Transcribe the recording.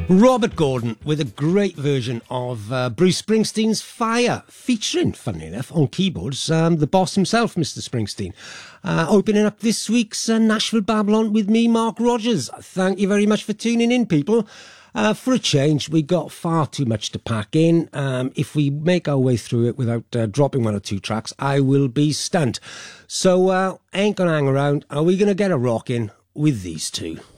Robert Gordon with a great version of Bruce Springsteen's Fire, featuring, funnily enough, on keyboards, the boss himself, Mr. Springsteen. Opening up this week's Nashville Babylon with me, Mark Rogers. Thank you very much for tuning in, people. For a change, we got far too much to pack in. If we make our way through it without dropping one or two tracks, I will be stunned. So, ain't gonna hang around. Are we gonna get a rock in with these two?